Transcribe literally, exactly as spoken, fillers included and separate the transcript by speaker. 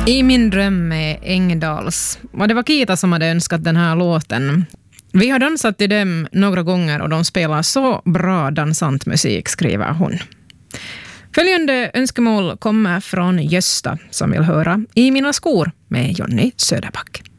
Speaker 1: I min dröm med Engdals. Och det var Kita som hade önskat den här låten. Vi har dansat till dem några gånger och de spelar så bra dansant musik, skriver hon. Följande önskemål kommer från Gösta som vill höra I mina skor med Johnny Söderback.